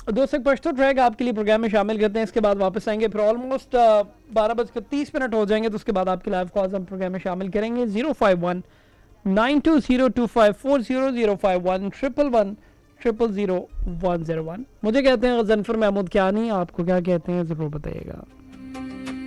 दोस्तों एक पश्तो ट्रैक आपके लिए प्रोग्राम में शामिल करते हैं, इसके बाद वापस आएंगे। फिर ऑलमोस्ट 12:30 हो जाएंगे, तो उसके बाद आपके लाइव कॉल्स हम प्रोग्राम में शामिल करेंगे। 051-920-2540, 051-111-000-101। मुझे कहते हैं गजनफर महमूद कियानी, आपको क्या कहते हैं ज़रूर बताइएगा।